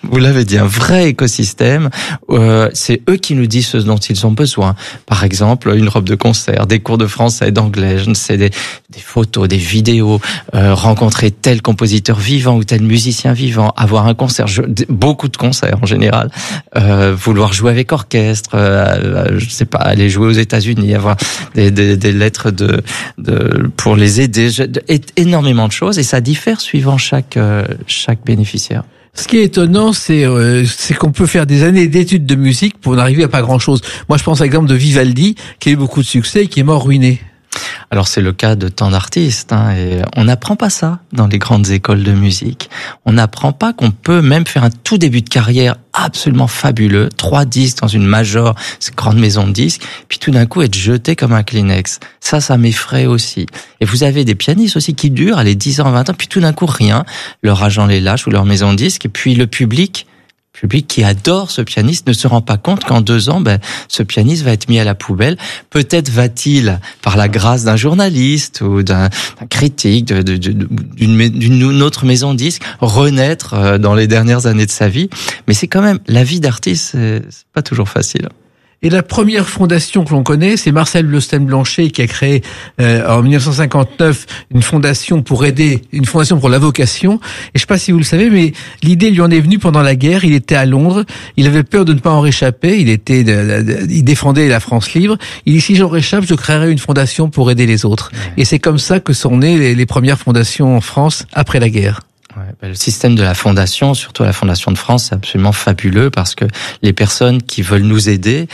Vous l'avez dit, un vrai écosystème. C'est eux qui nous disent ce dont ils ont besoin. Par exemple, une robe de concert, des cours de français, d'anglais, je ne sais, des photos, des vidéos, rencontrer tel compositeur vivant ou tel musicien vivant, avoir un concert, beaucoup de concerts en général, vouloir jouer avec orchestre, je sais pas, aller jouer aux États-Unis, avoir des lettres pour les aider, énormément de choses, et ça diffère suivant chaque bénéficiaire. Ce qui est étonnant, c'est qu'on peut faire des années d'études de musique pour n'arriver à pas grand-chose. Moi, je pense à l'exemple de Vivaldi, qui a eu beaucoup de succès et qui est mort ruiné. Alors c'est le cas de tant d'artistes, et on n'apprend pas ça dans les grandes écoles de musique. On n'apprend pas qu'on peut même faire un tout début de carrière absolument fabuleux, 3 disques dans une major, cette grande maison de disques, puis tout d'un coup être jeté comme un Kleenex. Ça m'effraie aussi. Et vous avez des pianistes aussi qui durent, 10 ans, 20 ans, puis tout d'un coup rien, leur agent les lâche ou leur maison de disques, et puis le public qui adore ce pianiste ne se rend pas compte qu'en 2 ans, ce pianiste va être mis à la poubelle. Peut-être va-t-il, par la grâce d'un journaliste ou d'un critique, d'une autre maison de disques, renaître dans les dernières années de sa vie. Mais c'est quand même, la vie d'artiste, c'est pas toujours facile. Et la première fondation que l'on connaît, c'est Marcel Bleustein-Blanchet qui a créé en 1959 une fondation pour la vocation. Et je sais pas si vous le savez, mais l'idée lui en est venue pendant la guerre. Il était à Londres, il avait peur de ne pas en réchapper. Il défendait la France libre. Il dit, si j'en réchappe, je créerai une fondation pour aider les autres. Et c'est comme ça que sont nées les premières fondations en France après la guerre. Le système de la fondation, surtout la Fondation de France, c'est absolument fabuleux parce que les personnes qui veulent nous aider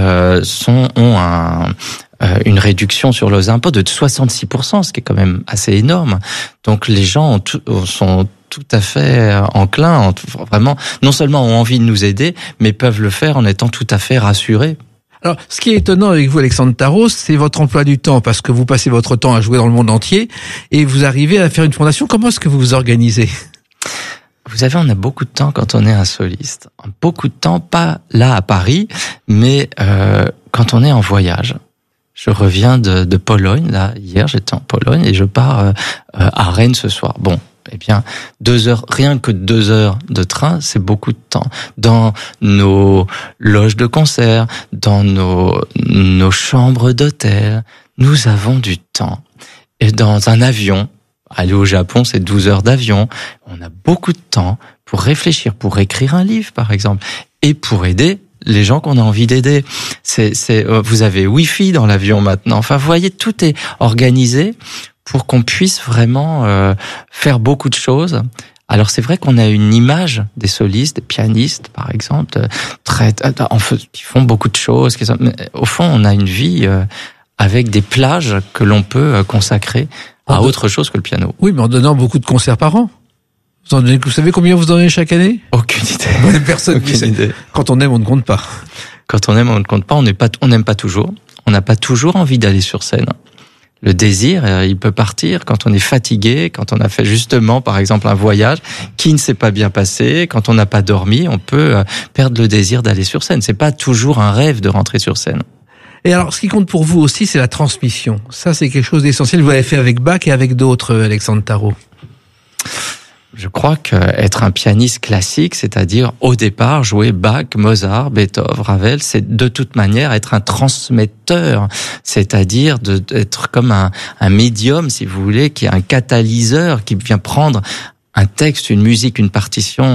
ont une réduction sur leurs impôts de 66%, ce qui est quand même assez énorme. Donc les gens sont tout à fait enclins, vraiment, non seulement ont envie de nous aider, mais peuvent le faire en étant tout à fait rassurés. Alors, ce qui est étonnant avec vous, Alexandre Tarot, c'est votre emploi du temps, parce que vous passez votre temps à jouer dans le monde entier, et vous arrivez à faire une fondation. Comment est-ce que vous vous organisez ? Vous savez, on a beaucoup de temps quand on est un soliste. Beaucoup de temps, pas là à Paris, mais quand on est en voyage. Je reviens de Pologne, là, hier j'étais en Pologne, et je pars à Rennes ce soir. Bon. Eh bien, 2 heures, rien que 2 heures de train, c'est beaucoup de temps. Dans nos loges de concert, dans nos chambres d'hôtel, nous avons du temps. Et dans un avion, aller au Japon, c'est 12 heures d'avion. On a beaucoup de temps pour réfléchir, pour écrire un livre, par exemple, et pour aider les gens qu'on a envie d'aider. Vous avez Wi-Fi dans l'avion maintenant. Enfin, vous voyez, tout est organisé pour qu'on puisse vraiment faire beaucoup de choses. Alors c'est vrai qu'on a une image des solistes, des pianistes par exemple, qui font beaucoup de choses. Mais au fond, on a une vie avec des plages que l'on peut consacrer à autre chose que le piano. Oui, mais en donnant beaucoup de concerts par an. Vous savez combien vous en donnez chaque année ? Aucune idée. Personne. Aucune idée. Quand on aime, on ne compte pas. Quand on aime, on ne compte pas. On n'aime pas toujours. On n'a pas toujours envie d'aller sur scène. Le désir, il peut partir quand on est fatigué, quand on a fait justement, par exemple, un voyage qui ne s'est pas bien passé, quand on n'a pas dormi, on peut perdre le désir d'aller sur scène. C'est pas toujours un rêve de rentrer sur scène. Et alors, ce qui compte pour vous aussi, c'est la transmission. Ça, c'est quelque chose d'essentiel. Vous l'avez fait avec Bach et avec d'autres, Alexandre Tarot. Je crois qu'être un pianiste classique, c'est-à-dire au départ jouer Bach, Mozart, Beethoven, Ravel, c'est de toute manière être un transmetteur, c'est-à-dire d'être comme un médium, si vous voulez, qui est un catalyseur, qui vient prendre un texte, une musique, une partition,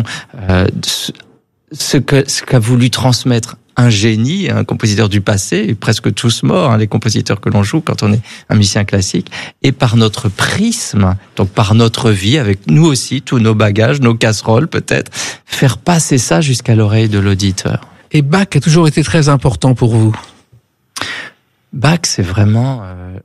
ce qu'a voulu transmettre un génie, un compositeur du passé, presque tous morts, les compositeurs que l'on joue quand on est un musicien classique, et par notre prisme, donc par notre vie, avec nous aussi, tous nos bagages, nos casseroles peut-être, faire passer ça jusqu'à l'oreille de l'auditeur. Et Bach a toujours été très important pour vous ? Bach, c'est vraiment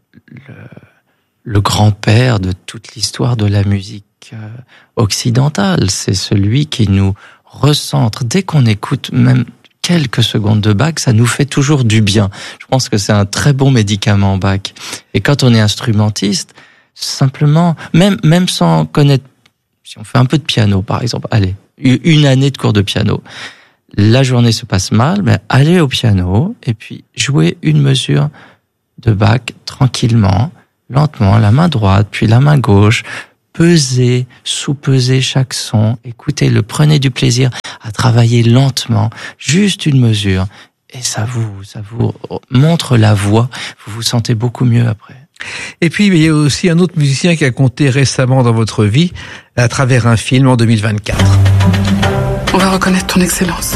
le grand-père de toute l'histoire de la musique occidentale. C'est celui qui nous recentre. Dès qu'on écoute même quelques secondes de Bach, ça nous fait toujours du bien. Je pense que c'est un très bon médicament, Bach. Et quand on est instrumentiste, simplement, même sans connaître, si on fait un peu de piano, par exemple, allez, une année de cours de piano, la journée se passe mal, mais allez au piano, et puis jouez une mesure de Bach tranquillement, lentement, la main droite, puis la main gauche, pesez, sous-pesez chaque son, écoutez-le, prenez du plaisir à travailler lentement, juste une mesure, et ça vous montre la voie, vous vous sentez beaucoup mieux après. Et puis, il y a aussi un autre musicien qui a compté récemment dans votre vie, à travers un film en 2024. On va reconnaître ton excellence.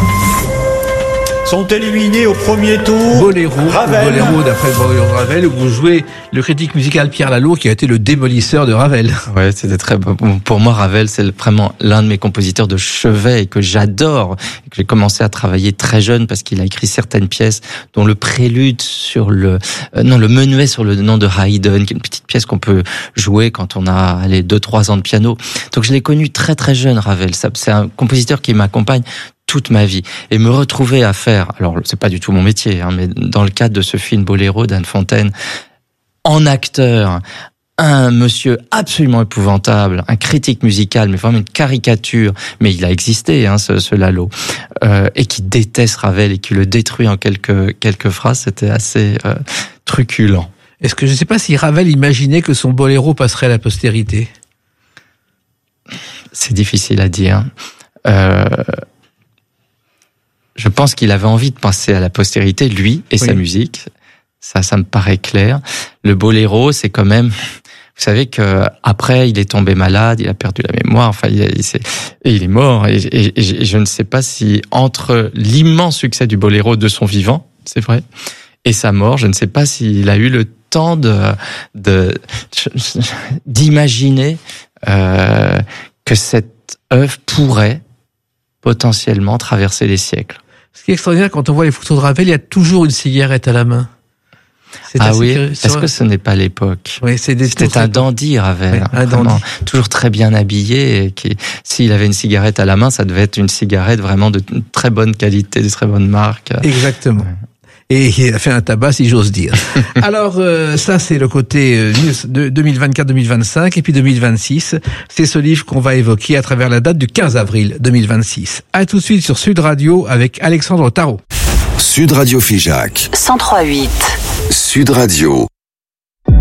Sont éliminés au premier tour. Boléro, d'après le Boléro de Ravel, où vous jouez le critique musical Pierre Lalour, qui a été le démolisseur de Ravel. Ouais, c'était très bon. Pour moi, Ravel, c'est vraiment l'un de mes compositeurs de chevet et que j'adore. Que j'ai commencé à travailler très jeune parce qu'il a écrit certaines pièces, dont le prélude sur le menuet sur le nom de Haydn, qui est une petite pièce qu'on peut jouer quand on a 2-3 ans de piano. Donc je l'ai connu très très jeune, Ravel. C'est un compositeur qui m'accompagne toute ma vie. Et me retrouver à faire, alors c'est pas du tout mon métier, mais dans le cadre de ce film Boléro d'Anne Fontaine, en acteur, un monsieur absolument épouvantable, un critique musical, mais vraiment une caricature, mais il a existé, ce Lalo, et qui déteste Ravel et qui le détruit en quelques phrases, c'était assez truculent. Est-ce que je ne sais pas si Ravel imaginait que son Boléro passerait à la postérité? C'est difficile à dire. Je pense qu'il avait envie de passer à la postérité, lui et sa musique. Ça me paraît clair. Le boléro, c'est quand même, vous savez que après, il est tombé malade, il a perdu la mémoire, enfin, il est mort. Et je ne sais pas si entre l'immense succès du boléro de son vivant, c'est vrai, et sa mort, je ne sais pas s'il a eu le temps d'imaginer que cette œuvre pourrait potentiellement traverser les siècles. Ce qui est extraordinaire, quand on voit les photos de Ravel, il y a toujours une cigarette à la main. Est-ce que ce n'est pas l'époque? Oui, c'était un dandy, Ravel. Oui, un dandy. Toujours très bien habillé, et s'il avait une cigarette à la main, ça devait être une cigarette vraiment de très bonne qualité, de très bonne marque. Exactement. Ouais. Et il a fait un tabac, si j'ose dire. Alors, ça, c'est le côté de 2024-2025. Et puis 2026, c'est ce livre qu'on va évoquer à travers la date du 15 avril 2026. À tout de suite sur Sud Radio avec Alexandre Tarot. Sud Radio Figeac 103.8. Sud Radio.